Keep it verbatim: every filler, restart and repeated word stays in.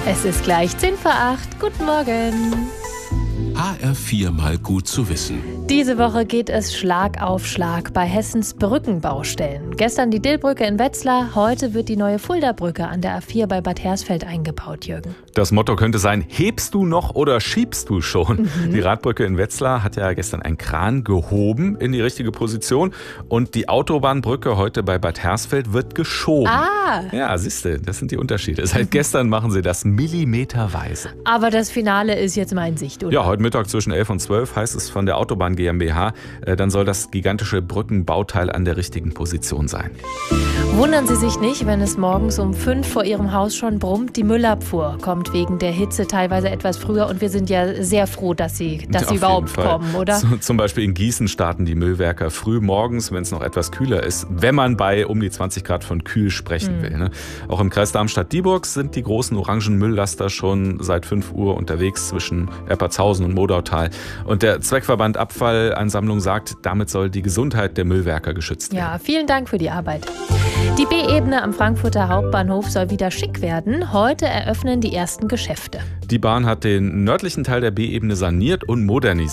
Es ist gleich zehn vor acht. Guten Morgen. H R vier mal gut zu wissen. Diese Woche geht es Schlag auf Schlag bei Hessens Brückenbaustellen. Gestern die Dillbrücke in Wetzlar, heute wird die neue Fulda-Brücke an der A vier bei Bad Hersfeld eingebaut, Jürgen. Das Motto könnte sein, hebst du noch oder schiebst du schon? Mhm. Die Radbrücke in Wetzlar hat ja gestern einen Kran gehoben in die richtige Position und die Autobahnbrücke heute bei Bad Hersfeld wird geschoben. Ah! Ja, siehst du, das sind die Unterschiede. Seit gestern machen sie das millimeterweise. Aber das Finale ist jetzt mal in Sicht, oder? Ja, heute Mittag zwischen elf und zwölf heißt es von der Autobahn GmbH, äh, dann soll das gigantische Brückenbauteil an der richtigen Position sein. Wundern Sie sich nicht, wenn es morgens um fünf vor Ihrem Haus schon brummt. Die Müllabfuhr kommt wegen der Hitze teilweise etwas früher und wir sind ja sehr froh, dass sie, dass sie überhaupt kommen, oder? Z- Zum Beispiel in Gießen starten die Müllwerker früh morgens, wenn es noch etwas kühler ist, wenn man bei um die zwanzig Grad von kühl sprechen Mhm. will. Ne? Auch im Kreis Darmstadt-Dieburg sind die großen orangen Mülllaster schon seit fünf Uhr unterwegs zwischen Eppertshausen und Modautal. Und der Zweckverband Abfallansammlung sagt, damit soll die Gesundheit der Müllwerker geschützt werden. Ja, vielen Dank für die Arbeit. Die B-Ebene am Frankfurter Hauptbahnhof soll wieder schick werden. Heute eröffnen die ersten Geschäfte. Die Bahn hat den nördlichen Teil der B-Ebene saniert und modernisiert.